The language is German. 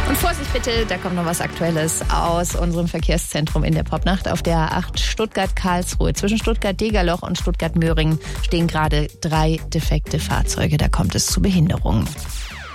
Und Vorsicht bitte, da kommt noch was Aktuelles aus unserem Verkehrszentrum in der Popnacht. Auf der A8 Stuttgart-Karlsruhe zwischen Stuttgart-Degerloch und Stuttgart-Möhringen stehen gerade 3 defekte Fahrzeuge. Da kommt es zu Behinderungen.